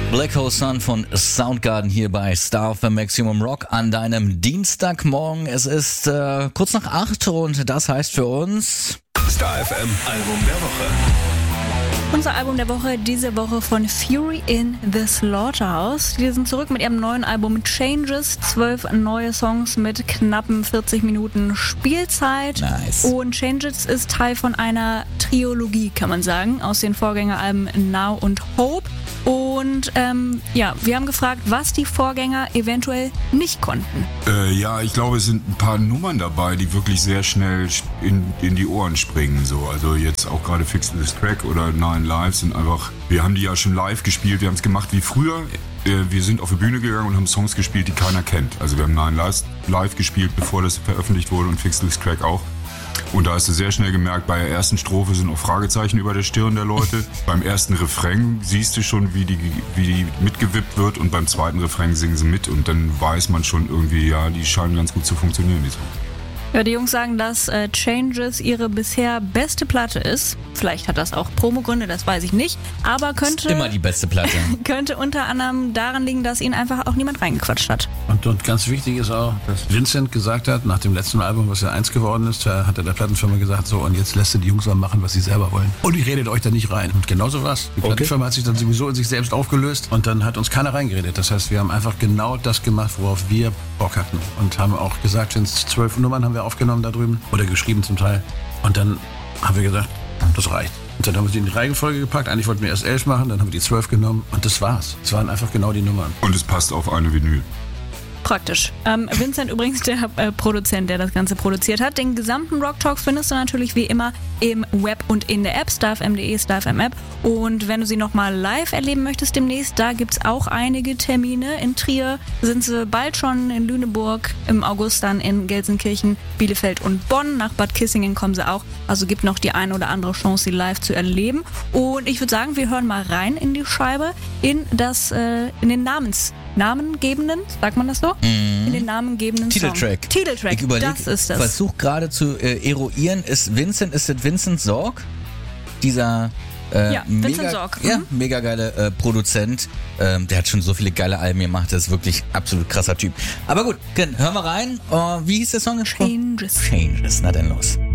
Black Hole Sun von Soundgarden hier bei Star FM Maximum Rock an deinem Dienstagmorgen. Es ist kurz nach 8 und das heißt für uns Star FM Album der Woche. Unser Album der Woche diese Woche von Fury in the Slaughterhouse. Die sind zurück mit ihrem neuen Album Changes. 12 neue Songs mit knappen 40 Minuten Spielzeit. Nice. Und Changes ist Teil von einer Trilogie, kann man sagen, aus den Vorgängeralben Now und Hope. Und wir haben gefragt, was die Vorgänger eventuell nicht konnten. Ich glaube, es sind ein paar Nummern dabei, die wirklich sehr schnell in die Ohren springen. So. Also jetzt auch gerade Fix This Track oder Nine Lives sind einfach, wir haben die ja schon live gespielt, wir haben es gemacht wie früher. Wir sind auf die Bühne gegangen und haben Songs gespielt, die keiner kennt. Also wir haben Nine Lives live gespielt, bevor das veröffentlicht wurde, und Fix This Track auch. Und da hast du sehr schnell gemerkt, bei der ersten Strophe sind auch Fragezeichen über der Stirn der Leute. Beim ersten Refrain siehst du schon, wie die mitgewippt wird, und beim zweiten Refrain singen sie mit, und dann weiß man schon irgendwie, ja, die scheinen ganz gut zu funktionieren, die Songs. Ja, die Jungs sagen, dass Changes ihre bisher beste Platte ist. Vielleicht hat das auch Promogründe, das weiß ich nicht. Aber könnte ist immer die beste Platte. Könnte unter anderem daran liegen, dass ihnen einfach auch niemand reingequatscht hat. Und ganz wichtig ist auch, dass Vincent gesagt hat, nach dem letzten Album, was ja 1 geworden ist, hat er der Plattenfirma gesagt, so, und jetzt lässt ihr die Jungs mal machen, was sie selber wollen. Und ich redet euch da nicht rein. Und genauso war's. Die Plattenfirma hat sich dann sowieso in sich selbst aufgelöst, und dann hat uns keiner reingeredet. Das heißt, wir haben einfach genau das gemacht, worauf wir Bock hatten. Und haben auch gesagt, 12 Nummern haben wir aufgenommen da drüben, oder geschrieben zum Teil. Und dann haben wir gesagt, das reicht. Und dann haben wir sie in die Reihenfolge gepackt. Eigentlich wollten wir erst 11 machen, dann haben wir die 12 genommen, und das war's. Es waren einfach genau die Nummern. Und es passt auf eine Vinyl. Praktisch. Vincent übrigens der Produzent, der das Ganze produziert hat. Den gesamten Rock Talk findest du natürlich wie immer im Web und in der App, starfm.de, starfm-App. Und wenn du sie nochmal live erleben möchtest demnächst, da gibt's auch einige Termine. In Trier sind sie bald schon, in Lüneburg, im August dann in Gelsenkirchen, Bielefeld und Bonn. Nach Bad Kissingen kommen sie auch. Also gibt noch die eine oder andere Chance, sie live zu erleben. Und ich würde sagen, wir hören mal rein in die Scheibe, in den namengebenden, sagt man das so? In den namengebenden Titeltrack. Song. Titeltrack, ich überleg, das ist das. Versuch gerade zu eruieren, ist es Vincent Sorg? Dieser Vincent Sorg. Mega geile Produzent. Der hat schon so viele geile Alben gemacht, das ist wirklich absolut krasser Typ. Aber gut, hören wir rein. Wie hieß der Song? Changes. Changes, na dann los.